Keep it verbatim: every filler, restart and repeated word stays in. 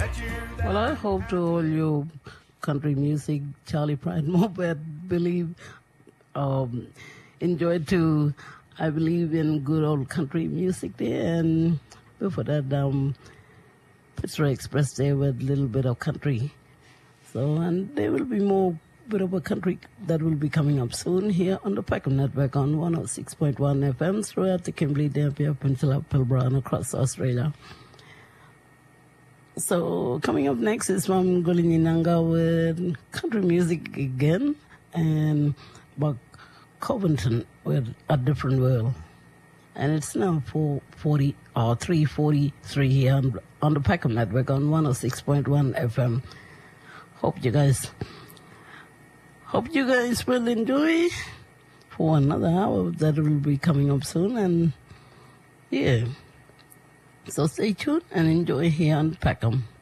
Well, I hope to all you country music, Charlie Pride, Moped, believe, um, enjoy to, I believe in good old country music there. And before that, um, Fitzroy Express there with a little bit of country. So, and there will be more bit of a country that will be coming up soon here on the Peckham Network on one oh six point one F M throughout the Kimberley, Dampier Peninsula, Pilbara, and across Australia. So coming up next is from Golini Nanga with country music again, and Buck Covington with A Different World. And it's now four forty or three forty-three here on, on the Peckham Network on one oh six point one F M. Hope you guys, hope you guys will enjoy for another hour that will be coming up soon. And yeah. So stay tuned and enjoy here on Peckham.